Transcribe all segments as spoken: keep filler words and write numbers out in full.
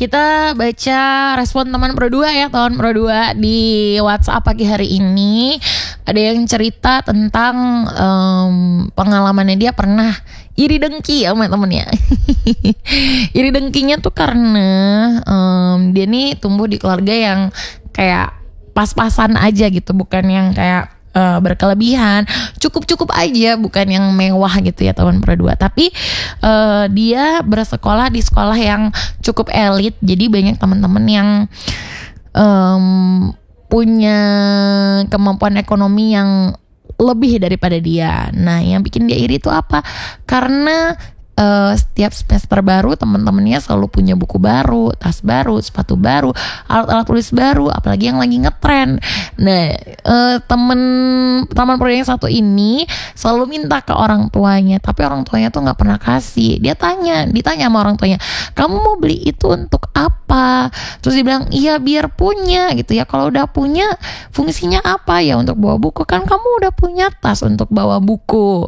kita baca respon teman Pro dua ya, teman Pro dua di WhatsApp pagi hari ini. Ada yang cerita tentang um, pengalamannya dia pernah iri dengki sama temennya. Iri dengkinya tuh karena um, dia nih tumbuh di keluarga yang kayak pas-pasan aja gitu, bukan yang kayak Uh, berkelebihan, cukup-cukup aja, bukan yang mewah gitu ya teman Pro dua. Tapi uh, dia bersekolah di sekolah yang cukup elit, jadi banyak teman-teman yang um, punya kemampuan ekonomi yang lebih daripada dia. Nah, yang bikin dia iri itu apa? Karena Uh, setiap semester baru teman-temannya selalu punya buku baru, tas baru, sepatu baru, alat-alat tulis baru, apalagi yang lagi ngetren. Nah, uh, temen teman proyek yang satu ini selalu minta ke orang tuanya, tapi orang tuanya tuh nggak pernah kasih. Dia tanya, ditanya sama orang tuanya, kamu mau beli itu untuk apa? Terus dia bilang, iya biar punya gitu ya. Kalau udah punya, fungsinya apa ya? Untuk bawa buku, kan kamu udah punya tas untuk bawa buku.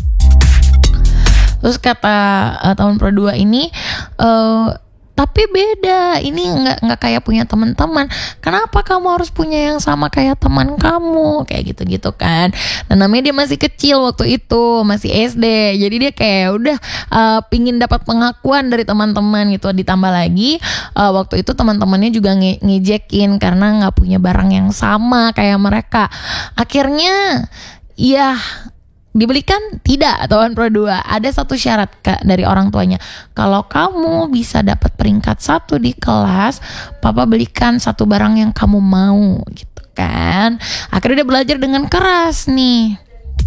Terus kata uh, teman Pro dua ini, uh, tapi beda, ini nggak nggak kayak punya teman-teman. Kenapa kamu harus punya yang sama kayak teman kamu? Kayak gitu-gitu kan. Dan namanya dia masih kecil waktu itu, masih S D. Jadi dia kayak udah uh, pingin dapat pengakuan dari teman-teman gitu. Ditambah lagi uh, waktu itu teman-temannya juga nge- ngejekin karena nggak punya barang yang sama kayak mereka. Akhirnya, ya dibelikan tidak teman Pro dua. Ada satu syarat Kak dari orang tuanya. Kalau kamu bisa dapat peringkat satu di kelas, papa belikan satu barang yang kamu mau gitu kan. Akhirnya dia belajar dengan keras nih.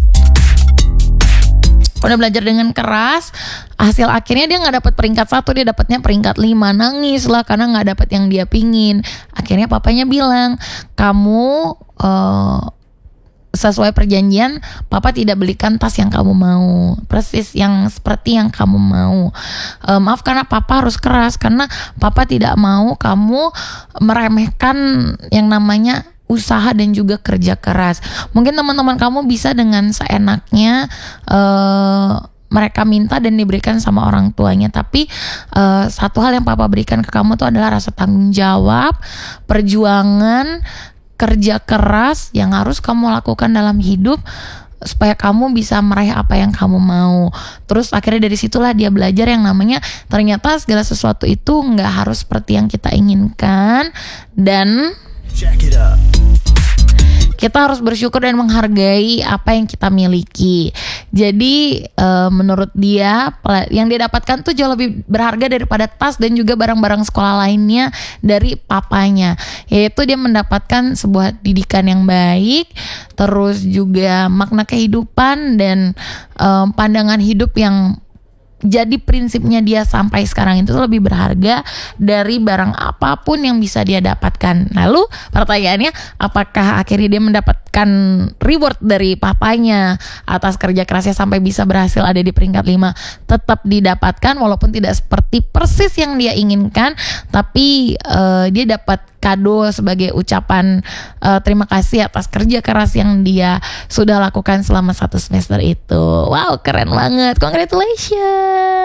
Udah belajar dengan keras, hasil akhirnya dia nggak dapat peringkat satu, dia dapatnya peringkat lima. Nangis lah karena nggak dapat yang dia pingin. Akhirnya papanya bilang, kamu uh, sesuai perjanjian, papa tidak belikan tas yang kamu mau, persis yang seperti yang kamu mau. E, maaf karena papa harus keras, karena papa tidak mau kamu meremehkan yang namanya usaha dan juga kerja keras. Mungkin teman-teman kamu bisa dengan seenaknya e, mereka minta dan diberikan sama orang tuanya, tapi e, satu hal yang papa berikan ke kamu tuh adalah rasa tanggung jawab, perjuangan, kerja keras yang harus kamu lakukan dalam hidup supaya kamu bisa meraih apa yang kamu mau. Terus akhirnya dari situlah dia belajar yang namanya ternyata segala sesuatu itu nggak harus seperti yang kita inginkan, dan kita harus bersyukur dan menghargai apa yang kita miliki. Jadi e, menurut dia yang dia dapatkan tuh jauh lebih berharga daripada tas dan juga barang-barang sekolah lainnya dari papanya. Yaitu dia mendapatkan sebuah didikan yang baik, terus juga makna kehidupan dan e, pandangan hidup yang jadi prinsipnya dia sampai sekarang itu lebih berharga dari barang apapun yang bisa dia dapatkan. Lalu pertanyaannya, apakah akhirnya dia mendapatkan reward dari papanya atas kerja kerasnya sampai bisa berhasil ada di peringkat lima? Tetap didapatkan walaupun tidak seperti persis yang dia inginkan, tapi uh, dia dapat kado sebagai ucapan uh, terima kasih atas kerja keras yang dia sudah lakukan selama satu semester itu. Wow, keren banget. Congratulations.